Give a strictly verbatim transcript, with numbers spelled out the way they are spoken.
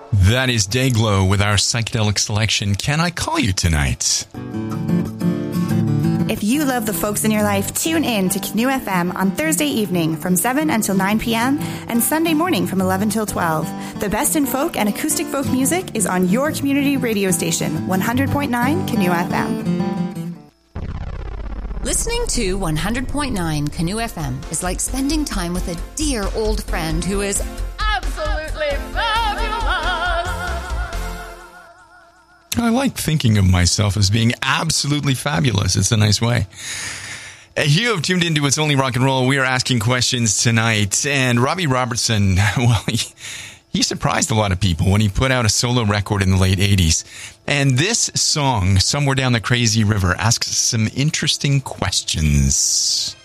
That is Dayglow with our psychedelic selection, Can I Call You Tonight? If you love the folks in your life, tune in to Canoe F M on Thursday evening from seven until nine p.m. and Sunday morning from eleven till twelve. The best in folk and acoustic folk music is on your community radio station, one hundred point nine Canoe F M. Listening to one hundred point nine Canoe F M is like spending time with a dear old friend who is absolutely fabulous. I like thinking of myself as being absolutely fabulous. It's a nice way. You have tuned into It's Only Rock and Roll. We are asking questions tonight. And Robbie Robertson, well, he, he surprised a lot of people when he put out a solo record in the late eighties. And this song, Somewhere Down the Crazy River, asks some interesting questions.